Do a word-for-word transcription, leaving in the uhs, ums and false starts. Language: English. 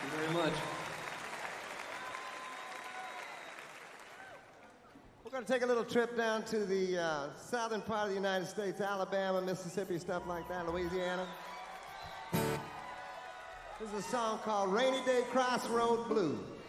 you very much. We're going to take a little trip down to the uh, southern part of the United States, Alabama, Mississippi, stuff like that, Louisiana. This is a song called Rainy Day Crossroad Blues.